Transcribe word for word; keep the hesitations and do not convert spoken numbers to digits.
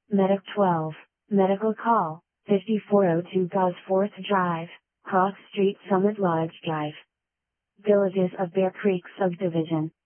Medic twelve, Medical Call, fifty-four oh two Gosforth Drive, Cross Street Summit Lodge Drive. Villages of Bear Creek Subdivision.